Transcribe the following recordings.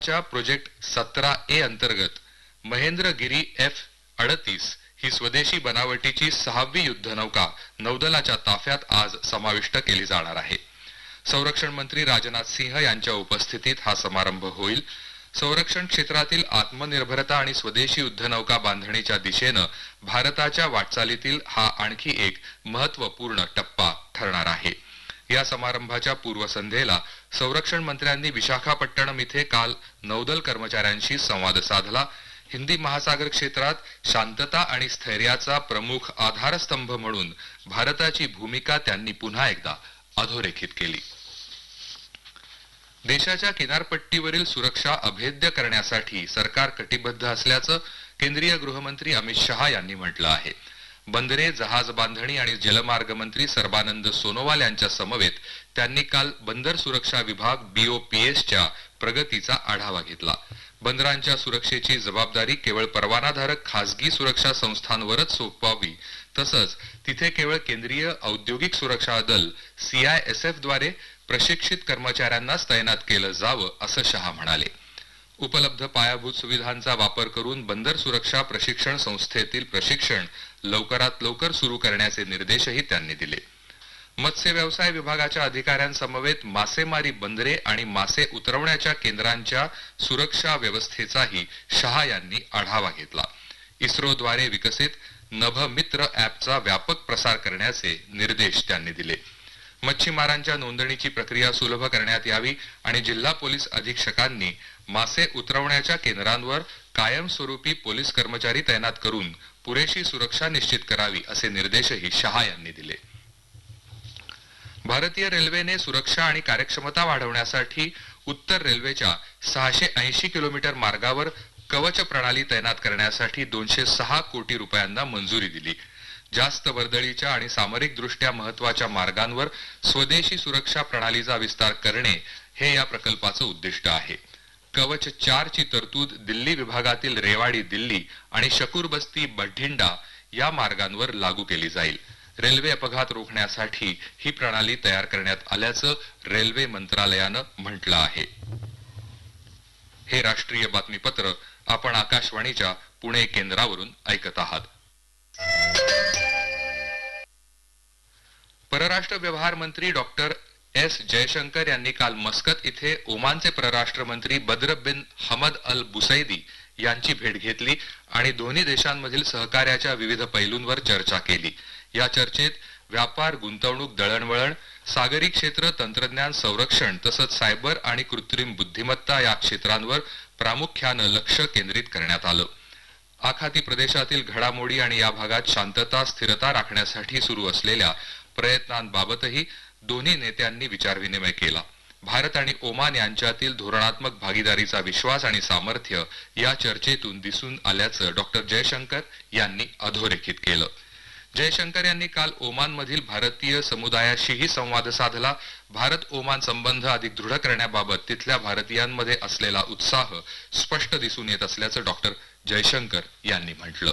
नौदलाच्या project 17A अंतर्गत Mahendragiri F-38 ही स्वदेशी बनावटीची 6वी युद्धनौका नौदलाच्या ताफ्यात आज समाविष्ट केली जाणार आहे। संरक्षण मंत्री राजनाथ सिंह यांच्या उपस्थितीत हा समारंभ होईल। संरक्षण क्षेत्रातील आत्मनिर्भरता आणि स्वदेशी युद्धनौका बांधणीच्या दिशेने भारताच्या वाटचालीतील हा आणखी एक महत्त्वपूर्ण टप्पा ठरणार आहे। या समारंभाच्या पूर्वसंध्येला संरक्षण मंत्र्यांनी विशाखापट्टणम इथे काल नौदल कर्मचाऱ्यांशी संवाद साधला। हिंदी महासागर क्षेत्रात शांतता आणि स्थैर्याचा प्रमुख आधारस्तंभ म्हणून भारताची भूमिका त्यांनी पुन्हा एकदा अधोरेखित केली। देशाच्या किनारपट्टीवरील सुरक्षा अभेद्य करण्यासाठी सरकार कटिबद्ध असल्याचं केंद्रीय गृहमंत्री अमित शहा यांनी म्हटलं आहे। बंदरे, जहाज बांधणी आणि जलमार्ग मंत्री सर्बानंद सोनोवाल यांच्या समवेत त्यांनी काल बंदर सुरक्षा विभाग BOPSच्या प्रगतीचा आढावा घेतला। बंदरांच्या सुरक्षेची जबाबदारी केवळ परवानाधारक खासगी सुरक्षा संस्थांवरच सोपवावी, तसंच तिथे केवळ केंद्रीय औद्योगिक सुरक्षा दल CISF द्वारे प्रशिक्षित कर्मचाऱ्यांनाच तैनात केलं जावं असं शहा म्हणाले। उपलब्ध पायाभूत सुविधांचा वापर करून बंदर सुरक्षा प्रशिक्षण संस्थेतील प्रशिक्षण लवकरात लवकर सुरू करण्याचे निर्देशही त्यांनी दिले। मत्स्य व्यवसाय विभागाच्या अधिकाऱ्यांसमवेत मासेमारी बंदरे आणि मासे उतरवण्याच्या केंद्रांच्या सुरक्षा व्यवस्थेचाही शहा यांनी आढावा घेतला। इस्रोद्वारे विकसित नभमित्र ॲपचा व्यापक प्रसार करण्याचे निर्देश त्यांनी दिले। मच्छीमारांच्या नोंदणीची प्रक्रिया सुलभ करण्यात यावी आणि जिल्हा पोलीस अधीक्षकांनी मासे उतरवण्याच्या केंद्रांवर कायमस्वरूपी पोलीस कर्मचारी तैनात करून पुरेशी सुरक्षा निश्चित करावी असे निर्देशही शहा यांनी दिले। भारतीय रेल्वेने सुरक्षा आणि कार्यक्षमता वाढवण्यासाठी उत्तर रेल्वेच्या 680 किलोमीटर मार्गावर कवच प्रणाली तैनात करण्यासाठी 206 कोटी रुपयांना मंजुरी दिली। जास्त वर्दळीच्या आणि सामरिक दृष्ट्या महत्वाच्या मार्गांवर स्वदेशी सुरक्षा प्रणालीचा विस्तार करणे हे या प्रकल्पाचं उद्दिष्ट आहे। कवच 4 ची तरतूद दिल्ली विभागातील रेवाडी दिल्ली आणि शकूरबस्ती बठिंडा या मार्गांवर लागू केली जाईल। रेल्वे अपघात रोखण्यासाठी ही प्रणाली तयार करण्यात आल्याचं रेल्वे मंत्रालयानं म्हटलं आहे। हे राष्ट्रीय बातमीपत्र आपण आकाशवाणीच्या पुणे केंद्रावरून ऐकत आहात। परराष्ट्र व्यवहार मंत्री डॉक्टर S जयशंकर यांनी काल मस्कत इथे ओमानचे परराष्ट्र मंत्री बद्र बिन हमद अल बुसैदी यांची भेट घेतली आणि दोन्ही देशांमधील सहकार्याच्या विविध पैलूंवर चर्चा केली। या चर्चेत व्यापार, गुंतवणूक, दळणवळण, सागरी क्षेत्र, तंत्रज्ञान, संरक्षण तसंच सायबर आणि कृत्रिम बुद्धिमत्ता या क्षेत्रांवर प्रामुख्यानं लक्ष केंद्रित करण्यात आलं। आखाती प्रदेशातील घडामोडी आणि या भागात शांतता स्थिरता राखण्यासाठी सुरू असलेल्या प्रयत्नांबाबतही दोन्ही नेत्यांनी विचारविनिमय केला। भारत आणि ओमान यांच्यातील धोरणात्मक भागीदारीचा विश्वास आणि सामर्थ्य या चर्चेतून दिसून आल्याचं डॉक्टर जयशंकर यांनी अधोरेखित केलं। जयशंकर यांनी काल ओमानमधील भारतीय समुदायाशीही संवाद साधला। भारत ओमान संबंध अधिक दृढ करण्याबाबत तिथल्या भारतीयांमध्ये असलेला उत्साह स्पष्ट दिसून येत असल्याचं डॉक्टर जयशंकर यांनी म्हटलं।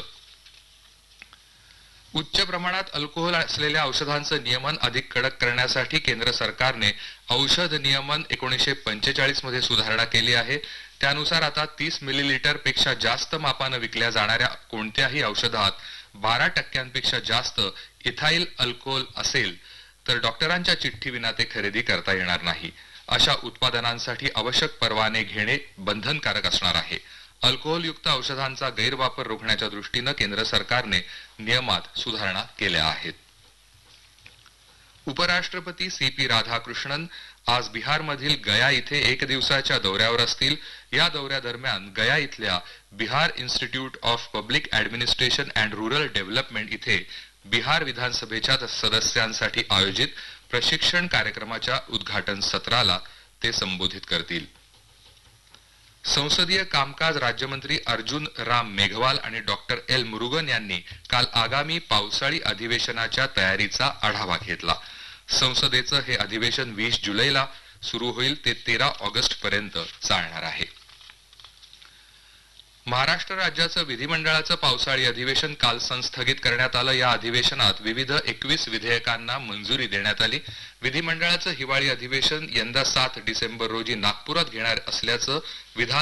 उच्च प्रमाणात अल्कोहोल असलेल्या औषधांचं नियमन अधिक कडक करण्यासाठी केंद्र सरकारने औषध नियमन 1945 मध्ये सुधारणा केली आहे। त्यानुसार आता 30 मिलीलीटर पेक्षा जास्त मापाने विकल्या जाणाऱ्या कोणत्याही औषधात 12% जास्त इथाइल अल्कोहोल असेल तर डॉक्टरांच्या चिठ्ठीविना ते खरेदी करता येणार नाही। अशा उत्पादनांसाठी आवश्यक परवाने घेणे बंधनकारक असणार आहे। अल्कोहोलयुक्त औषधांचा गैरवापर रोखण्याच्या दृष्टीने केंद्र सरकारने नियमात सुधारणा केल्या आहेत। उपराष्ट्रपती CP राधाकृष्णन आज बिहारमधील गया इथे 1 दिवसाच्या दौऱ्यावर असतील। या दौऱ्यादरम्यान गया इथल्या Bihar institute of public administration and rural development इथे बिहार विधानसभेच्या सदस्यांसाठी आयोजित प्रशिक्षण कार्यक्रमाच्या उद्घाटन सत्राला ते संबोधित करतील। संसदीय कामकाज राज्यमंत्री अर्जुन राम मेघवाल आणि डॉक्टर L मुरुगन यांनी काल आगामी पावसाळी अधिवेशनाच्या तयारीचा आढावा घेतला। संसदेचं हे अधिवेशन 20 जुलैला सुरू होईल ते 13 ऑगस्ट पर्यंत चालणार आहे। महाराष्ट्र राज्याचं विधिमंडळाचं पावसाळी अधिवेशन काल संस्थगित करण्यात आलं। या अधिवेशनात विविध 21 विधेयकांना मंजुरी देण्यात आली। विधिमंडळाचं हिवाळी अधिवेशन यंदा 7 डिसेंबर रोजी नागपुरात घेणार असल्याचं विधान